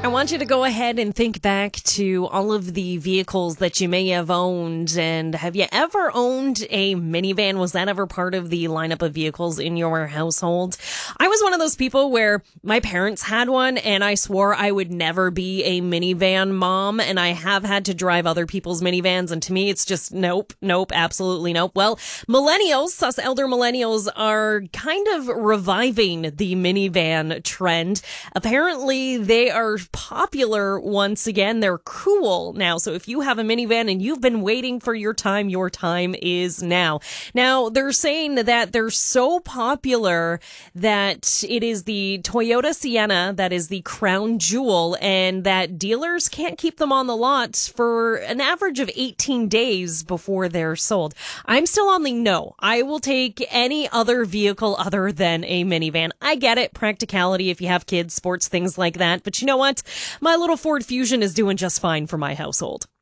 I want you to go ahead and think back to all of the vehicles that you may have owned. And have you ever owned a minivan? Was that ever part of the lineup of vehicles in your household? I was one of those people where my parents had one and I swore I would never be a minivan mom. And I have had to drive other people's minivans. And to me, it's just nope, absolutely nope. Well, millennials, us elder millennials, are kind of reviving the minivan trend. Apparently, they are popular once again. They're cool now. So if you have a minivan and you've been waiting for your time is now. Now, they're saying that they're so popular that it is the Toyota Sienna that is the crown jewel, and that dealers can't keep them on the lot for an average of 18 days before they're sold. I'm still on the no. I will take any other vehicle other than a minivan. I get it. Practicality if you have kids, sports, things like that. But you know what? My little Ford Fusion is doing just fine for my household.